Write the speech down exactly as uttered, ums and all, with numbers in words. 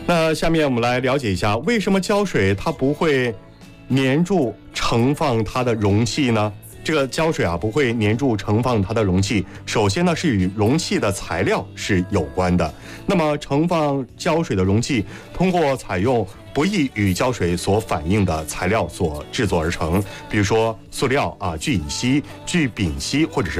那下面我们来了解一下，为什么胶水它不会粘住盛放它的容器呢？这个胶水啊不会粘住盛放它的容器，首先呢是与容器的材料是有关的。那么盛放胶水的容器通过采用不易与胶水所反应的材料所制作而成，比如说塑料啊、聚乙烯、聚丙烯或者是